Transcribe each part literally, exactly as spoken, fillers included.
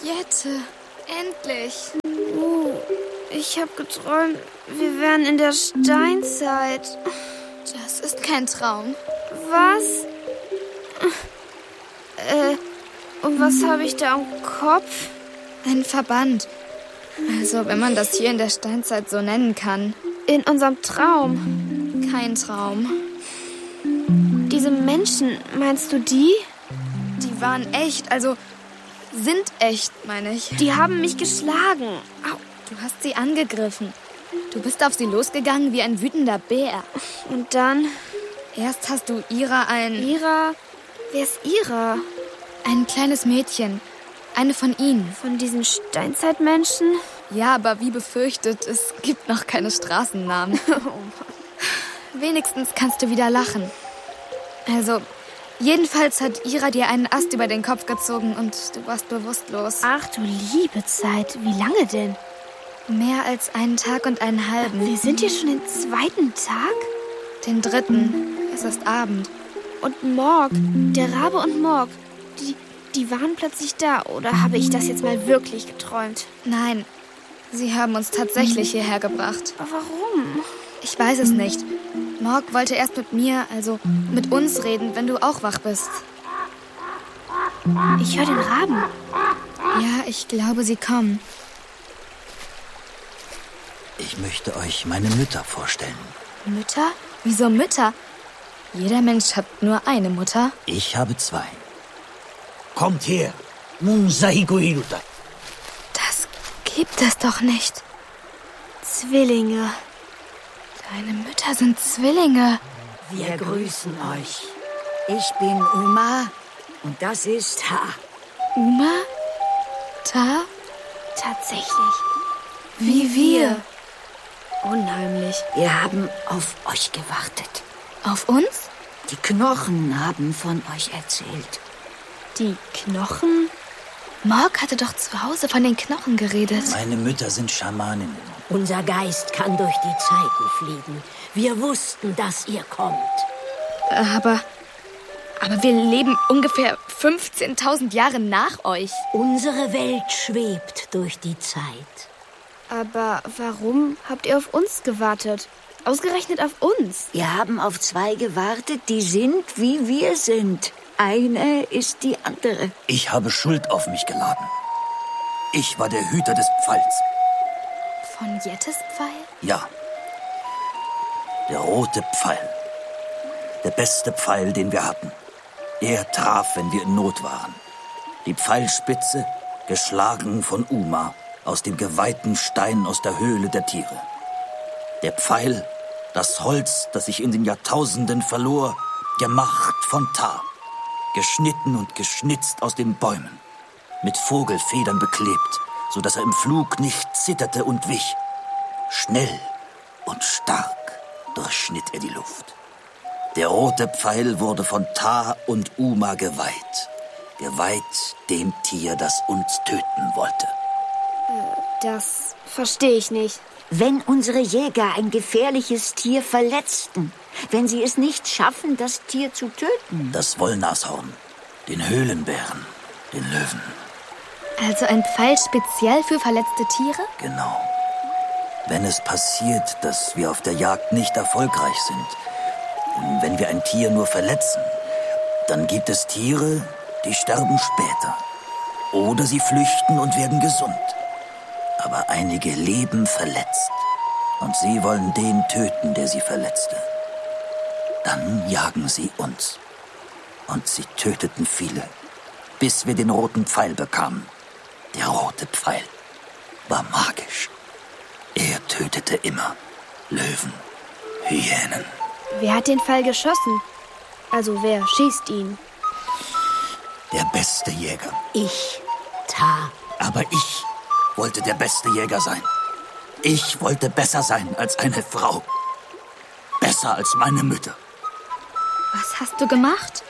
Jette, endlich. Uh, ich habe geträumt, wir wären in der Steinzeit. Das ist kein Traum. Was? Äh, und was habe ich da am Kopf? Ein Verband. Also, wenn man das hier in der Steinzeit so nennen kann. In unserem Traum. Kein Traum. Diese Menschen, meinst du die? Die waren echt, also sind echt, meine ich. Die haben mich geschlagen. Au. Du hast sie angegriffen. Du bist auf sie losgegangen wie ein wütender Bär. Und dann? Erst hast du Ira ein... Ira? Wer ist Ira? Ein kleines Mädchen. Eine von ihnen. Von diesen Steinzeitmenschen? Ja, aber wie befürchtet, es gibt noch keine Straßennamen. Oh Mann. Wenigstens kannst du wieder lachen. Also, jedenfalls hat Ira dir einen Ast über den Kopf gezogen und du warst bewusstlos. Ach du liebe Zeit, wie lange denn? Mehr als einen Tag und einen halben. Wir sind hier schon den zweiten Tag? Den dritten. Es ist Abend. Und Morg, der Rabe und Morg, die, die waren plötzlich da. Oder habe ich das jetzt mal wirklich geträumt? Nein, sie haben uns tatsächlich hierher gebracht. Aber warum? Ich weiß es nicht. Morg wollte erst mit mir, also mit uns reden, wenn du auch wach bist. Ich höre den Raben. Ja, ich glaube, sie kommen. Ich möchte euch meine Mütter vorstellen. Mütter? Wieso Mütter? Jeder Mensch hat nur eine Mutter. Ich habe zwei. Kommt her. Munsahiku Hiruta. Das gibt es doch nicht. Zwillinge. Deine Mütter sind Zwillinge. Wir grüßen euch. Ich bin Uma und das ist Ta. Uma? Ta? Tatsächlich. Wie wir. Unheimlich. Wir haben auf euch gewartet. Auf uns? Die Knochen haben von euch erzählt. Die Knochen? Morg hatte doch zu Hause von den Knochen geredet. Meine Mütter sind Schamaninnen. Unser Geist kann durch die Zeiten fliegen. Wir wussten, dass ihr kommt. Aber, aber wir leben ungefähr fünfzehntausend Jahre nach euch. Unsere Welt schwebt durch die Zeit. Aber warum habt ihr auf uns gewartet? Ausgerechnet auf uns? Wir haben auf zwei gewartet, die sind, wie wir sind. Eine ist die andere. Ich habe Schuld auf mich geladen. Ich war der Hüter des Pfeils. Von Jettes Pfeil? Ja. Der rote Pfeil. Der beste Pfeil, den wir hatten. Er traf, wenn wir in Not waren. Die Pfeilspitze, geschlagen von Uma, aus dem geweihten Stein aus der Höhle der Tiere. Der Pfeil, das Holz, das sich in den Jahrtausenden verlor, gemacht von Ta, geschnitten und geschnitzt aus den Bäumen, mit Vogelfedern beklebt, so dass er im Flug nicht zitterte und wich. Schnell und stark durchschnitt er die Luft. Der rote Pfeil wurde von Ta und Uma geweiht, geweiht dem Tier, das uns töten wollte. Das verstehe ich nicht. Wenn unsere Jäger ein gefährliches Tier verletzten, wenn sie es nicht schaffen, das Tier zu töten. Das Wollnashorn, den Höhlenbären, den Löwen. Also ein Pfeil speziell für verletzte Tiere? Genau. Wenn es passiert, dass wir auf der Jagd nicht erfolgreich sind, wenn wir ein Tier nur verletzen, dann gibt es Tiere, die sterben später. Oder sie flüchten und werden gesund. Aber einige leben verletzt und sie wollen den töten, der sie verletzte. Dann jagen sie uns. Und sie töteten viele, bis wir den roten Pfeil bekamen. Der rote Pfeil war magisch. Er tötete immer Löwen, Hyänen. Wer hat den Pfeil geschossen? Also wer schießt ihn? Der beste Jäger. Ich, Ta. Aber ich wollte der beste Jäger sein. Ich wollte besser sein als eine Frau. Besser als meine Mütter. Was hast du gemacht?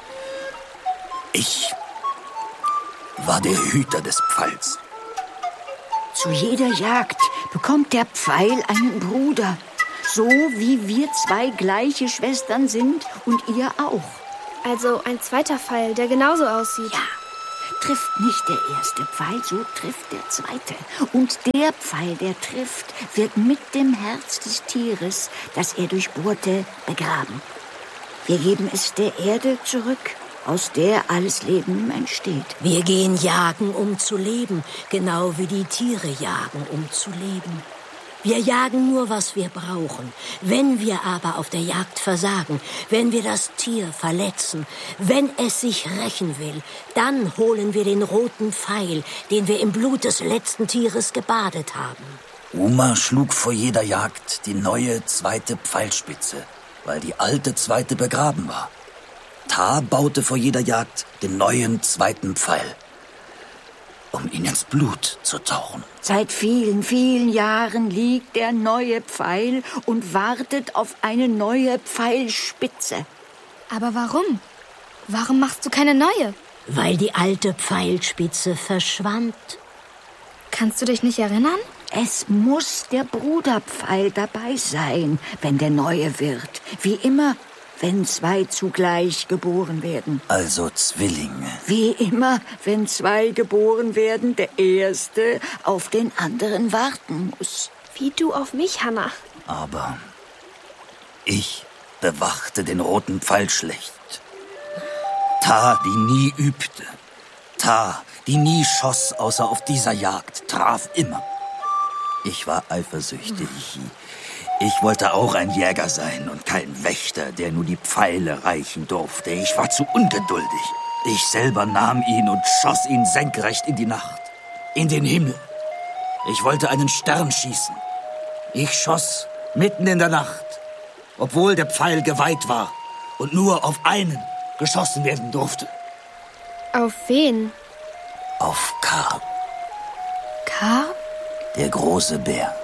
Ich war der Hüter des Pfeils. Zu jeder Jagd bekommt der Pfeil einen Bruder. So wie wir zwei gleiche Schwestern sind und ihr auch. Also ein zweiter Pfeil, der genauso aussieht. Ja, trifft nicht der erste Pfeil, so trifft der zweite. Und der Pfeil, der trifft, wird mit dem Herz des Tieres, das er durchbohrte, begraben. Wir geben es der Erde zurück, aus der alles Leben entsteht. Wir gehen jagen, um zu leben, genau wie die Tiere jagen, um zu leben. Wir jagen nur, was wir brauchen. Wenn wir aber auf der Jagd versagen, wenn wir das Tier verletzen, wenn es sich rächen will, dann holen wir den roten Pfeil, den wir im Blut des letzten Tieres gebadet haben. Uma schlug vor jeder Jagd die neue zweite Pfeilspitze, weil die alte zweite begraben war. Ta baute vor jeder Jagd den neuen zweiten Pfeil, um ihn ins Blut zu tauchen. Seit vielen, vielen Jahren liegt der neue Pfeil und wartet auf eine neue Pfeilspitze. Aber warum? Warum machst du keine neue? Weil die alte Pfeilspitze verschwand. Kannst du dich nicht erinnern? Es muss der Bruderpfeil dabei sein, wenn der neue wird. Wie immer, wenn zwei zugleich geboren werden. Also Zwillinge. Wie immer, wenn zwei geboren werden, der Erste auf den anderen warten muss. Wie du auf mich, Hannah. Aber ich bewachte den roten Pfeil schlecht. Ta, die nie übte. Ta, die nie schoss, außer auf dieser Jagd, traf immer. Ich war eifersüchtig. Ich wollte auch ein Jäger sein und kein Wächter, der nur die Pfeile reichen durfte. Ich war zu ungeduldig. Ich selber nahm ihn und schoss ihn senkrecht in die Nacht, in den Himmel. Ich wollte einen Stern schießen. Ich schoss mitten in der Nacht, obwohl der Pfeil geweiht war und nur auf einen geschossen werden durfte. Auf wen? Auf Kar, Kar? der große Bär.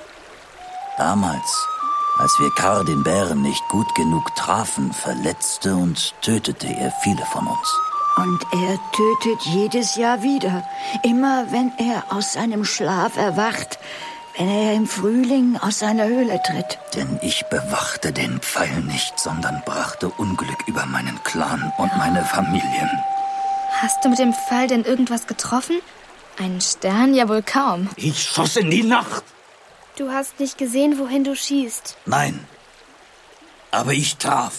Damals, als wir Kar den Bären nicht gut genug trafen, verletzte und tötete er viele von uns. Und er tötet jedes Jahr wieder, immer wenn er aus seinem Schlaf erwacht, wenn er im Frühling aus seiner Höhle tritt. Denn ich bewachte den Pfeil nicht, sondern brachte Unglück über meinen Clan und meine Familien. Hast du mit dem Pfeil denn irgendwas getroffen? Einen Stern ja wohl kaum. Ich schoss in die Nacht. Du hast nicht gesehen, wohin du schießt. Nein, aber ich traf.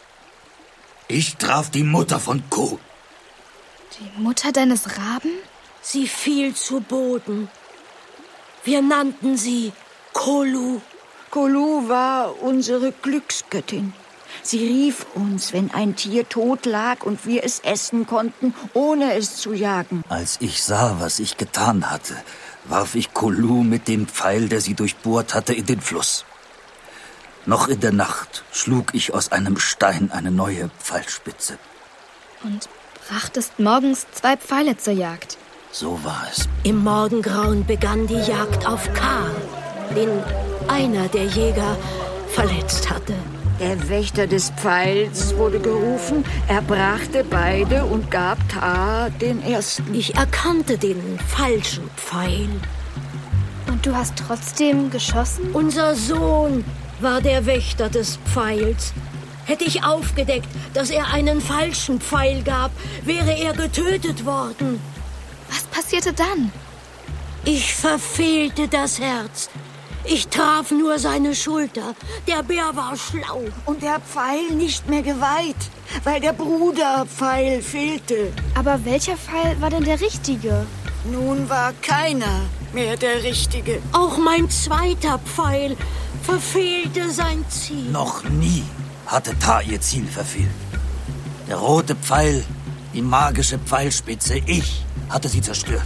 Ich traf die Mutter von Ko. Die Mutter deines Raben? Sie fiel zu Boden. Wir nannten sie Kolu. Kolu war unsere Glücksgöttin. Sie rief uns, wenn ein Tier tot lag und wir es essen konnten, ohne es zu jagen. Als ich sah, was ich getan hatte, warf ich Kolu mit dem Pfeil, der sie durchbohrt hatte, in den Fluss. Noch in der Nacht schlug ich aus einem Stein eine neue Pfeilspitze. Und brachtest morgens zwei Pfeile zur Jagd. So war es. Im Morgengrauen begann die Jagd auf Kar, den einer der Jäger verletzt hatte. Der Wächter des Pfeils wurde gerufen, er brachte beide und gab Ta den ersten. Ich erkannte den falschen Pfeil. Und du hast trotzdem geschossen? Unser Sohn war der Wächter des Pfeils. Hätte ich aufgedeckt, dass er einen falschen Pfeil gab, wäre er getötet worden. Was passierte dann? Ich verfehlte das Herz. Ich traf nur seine Schulter. Der Bär war schlau. Und der Pfeil nicht mehr geweiht, weil der Bruderpfeil fehlte. Aber welcher Pfeil war denn der richtige? Nun war keiner mehr der Richtige. Auch mein zweiter Pfeil verfehlte sein Ziel. Noch nie hatte Ta ihr Ziel verfehlt. Der rote Pfeil, die magische Pfeilspitze, ich hatte sie zerstört.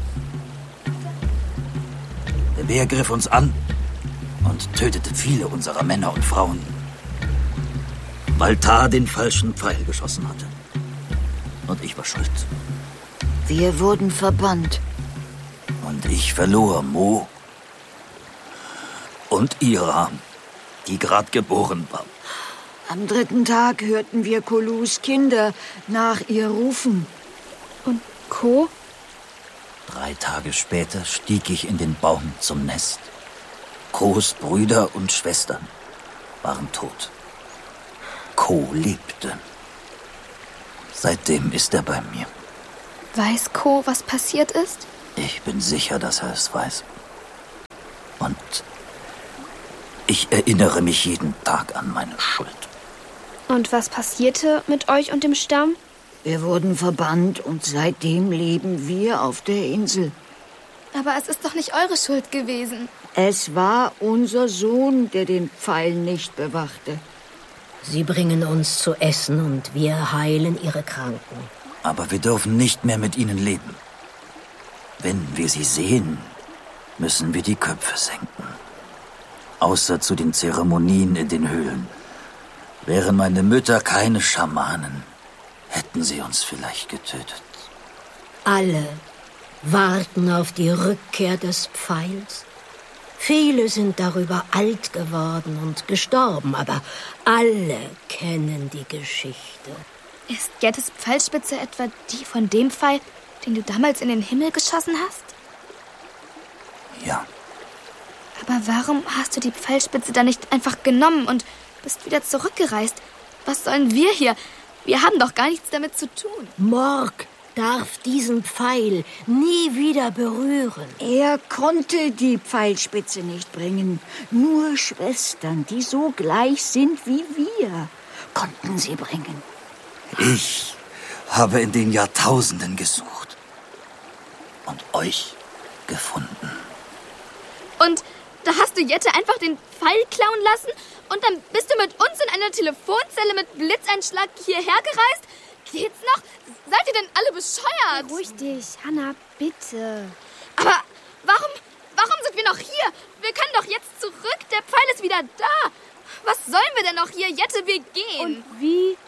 Der Bär griff uns an und tötete viele unserer Männer und Frauen, weil Ta den falschen Pfeil geschossen hatte. Und ich war schuld. Wir wurden verbannt. Und ich verlor Mo und Ira, die gerade geboren war. Am dritten Tag hörten wir Kolus Kinder nach ihr rufen. Und Ko? Drei Tage später stieg ich in den Baum zum Nest. Kos Brüder und Schwestern waren tot. Ko lebte. Seitdem ist er bei mir. Weiß Ko, was passiert ist? Ich bin sicher, dass er es weiß. Und ich erinnere mich jeden Tag an meine Schuld. Und was passierte mit euch und dem Stamm? Wir wurden verbannt und seitdem leben wir auf der Insel. Aber es ist doch nicht eure Schuld gewesen. Es war unser Sohn, der den Pfeil nicht bewachte. Sie bringen uns zu essen und wir heilen ihre Kranken. Aber wir dürfen nicht mehr mit ihnen leben. Wenn wir sie sehen, müssen wir die Köpfe senken. Außer zu den Zeremonien in den Höhlen. Wären meine Mütter keine Schamanen, hätten sie uns vielleicht getötet. Alle warten auf die Rückkehr des Pfeils. Viele sind darüber alt geworden und gestorben, aber alle kennen die Geschichte. Ist Jettes Pfeilspitze etwa die von dem Pfeil, den du damals in den Himmel geschossen hast? Ja. Aber warum hast du die Pfeilspitze dann nicht einfach genommen und bist wieder zurückgereist? Was sollen wir hier? Wir haben doch gar nichts damit zu tun. Morg darf diesen Pfeil nie wieder berühren. Er konnte die Pfeilspitze nicht bringen. Nur Schwestern, die so gleich sind wie wir, konnten sie bringen. Ich habe in den Jahrtausenden gesucht und euch gefunden. Und da hast du Jette einfach den Pfeil klauen lassen und dann bist du mit uns in einer Telefonzelle mit Blitzeinschlag hierher gereist? Geht's noch? Seid ihr denn alle bescheuert? Beruhig dich, Hannah, bitte. Aber warum, warum sind wir noch hier? Wir können doch jetzt zurück. Der Pfeil ist wieder da. Was sollen wir denn noch hier? Jette, wir gehen. Und wie?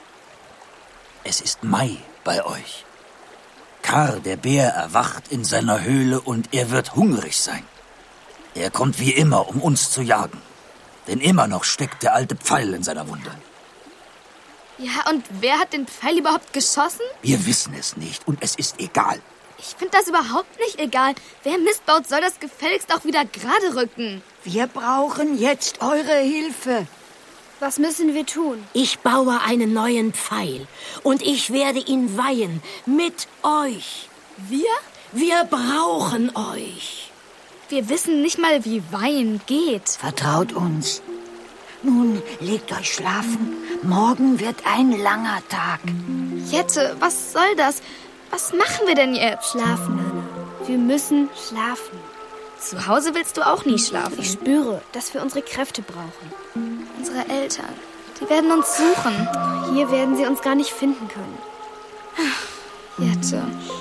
Es ist Mai bei euch. Kar, der Bär, erwacht in seiner Höhle und er wird hungrig sein. Er kommt wie immer, um uns zu jagen. Denn immer noch steckt der alte Pfeil in seiner Wunde. Ja, und wer hat den Pfeil überhaupt geschossen? Wir wissen es nicht und es ist egal. Ich finde das überhaupt nicht egal. Wer Mist baut, soll das gefälligst auch wieder gerade rücken. Wir brauchen jetzt eure Hilfe. Was müssen wir tun? Ich baue einen neuen Pfeil und ich werde ihn weihen mit euch. Wir? Wir brauchen euch. Wir wissen nicht mal, wie Weihen geht. Vertraut uns. Nun, legt euch schlafen. Morgen wird ein langer Tag. Jette, was soll das? Was machen wir denn jetzt? Schlafen, Hannah. Wir müssen schlafen. Zu Hause willst du auch nie schlafen. Ich spüre, dass wir unsere Kräfte brauchen. Unsere Eltern, die werden uns suchen. Hier werden sie uns gar nicht finden können. Jette.